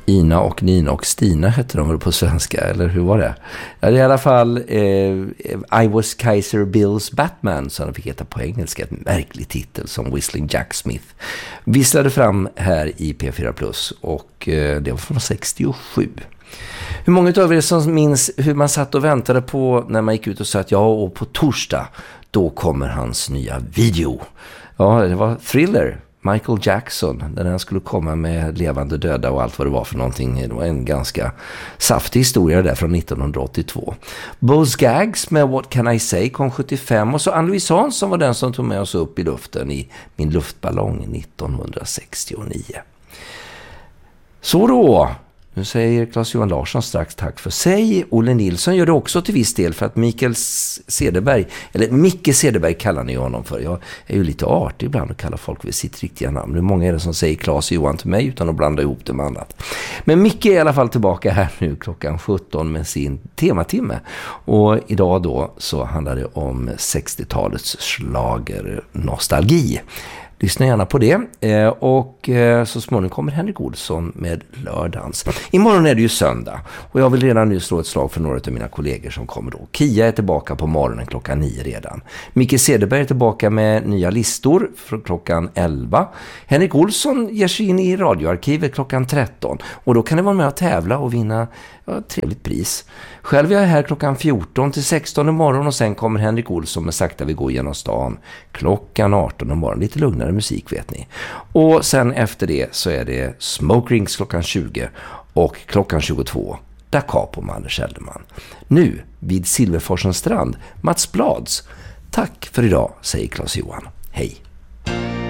Ina och Nina och Stina hette de väl på svenska, eller hur var det? Ja, det är i alla fall I was Kaiser Bill's Batman, som de fick heta på engelska. Ett märklig titel som Whistling Jack Smith visslade fram här i P4+, och det var från 67. Hur många av er som minns hur man satt och väntade på när man gick ut och sa att och på torsdag, då kommer hans nya video. Ja, det var Thriller. Michael Jackson, där han skulle komma med levande döda och allt vad det var för någonting. Det var en ganska saftig historia där från 1982. Buzz Gags med What Can I Say kom 75, och så Ann-Louise Hansson var den som tog med oss upp i luften i Min luftballong 1969. Så då, nu säger Claes-Johan Larsson strax tack för sig. Olle Nilsson gör det också till viss del, för att Mikael Cederberg, eller Micke Cederberg kallar ni honom för. Jag är ju lite artig ibland att kalla folk vid sitt riktiga namn. Hur många är det som säger Claes-Johan till mig utan att blanda ihop det med annat? Men Micke är i alla fall tillbaka här nu klockan 17 med sin tematimme. Och idag då så handlar det om 60-talets schlager nostalgi. Lyssna gärna på det. Och så småningom kommer Henrik Olsson med lördagens. Imorgon är det ju söndag. Och jag vill redan nu slå ett slag för några av mina kollegor som kommer då. Kia är tillbaka på morgonen klockan 9 redan. Micke Cederberg är tillbaka med nya listor från klockan 11. Henrik Olsson ger sig in i radioarkivet klockan 13. Och då kan ni vara med och tävla och vinna ett trevligt pris. Själv är jag här klockan 14 till 16 imorgon, och sen kommer Henrik Olsson med Sakta vi går genom stan klockan 18 imorgon. Lite lugnare musik, vet ni. Och sen efter det så är det Smoke Rings klockan 20 och klockan 22 Da Capo med Anders Elderman. Nu vid Silverforsens strand, Mats Blads. Tack för idag, säger Claes-Johan. Hej!